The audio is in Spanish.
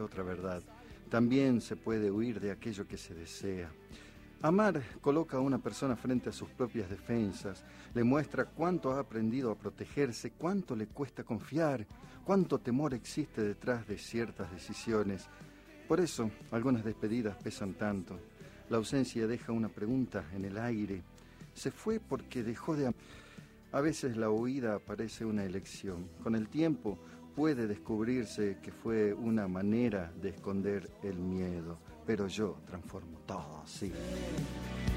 otra verdad. También se puede huir de aquello que se desea. Amar coloca a una persona frente a sus propias defensas, le muestra cuánto ha aprendido a protegerse, cuánto le cuesta confiar, cuánto temor existe detrás de ciertas decisiones. Por eso, algunas despedidas pesan tanto. La ausencia deja una pregunta en el aire. ¿Se fue porque dejó de amar? A veces la huida parece una elección. Con el tiempo puede descubrirse que fue una manera de esconder el miedo. Pero yo transformo todo, sí.